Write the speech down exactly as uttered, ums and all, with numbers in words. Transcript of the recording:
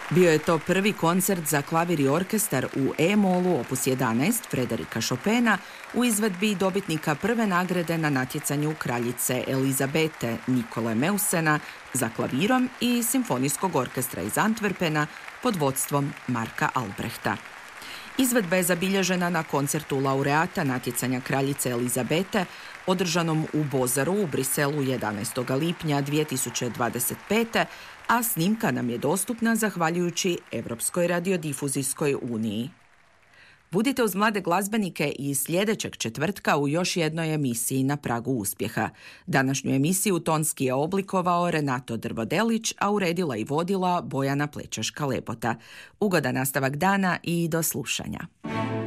Bio je to prvi koncert za klavir i orkestar u E-molu opus jedanaest Frederika Chopina u izvedbi dobitnika prve nagrade na natjecanju kraljice Elizabete Nikole Meusena za klavirom i simfonijskog orkestra iz Antwerpena pod vodstvom Marka Albrehta. Izvedba je zabilježena na koncertu laureata natjecanja kraljice Elizabete održanom u Bozaru u Briselu jedanaestog lipnja dvije tisuće dvadeset pete. a snimka nam je dostupna zahvaljujući Europskoj radiodifuzijskoj uniji. Budite uz mlade glazbenike i sljedećeg četvrtka u još jednoj emisiji Na pragu uspjeha. Današnju emisiju tonski je oblikovao Renato Drvodelić, a uredila i vodila Bojana Plečaška-Lepota. Ugodan nastavak dana i do slušanja.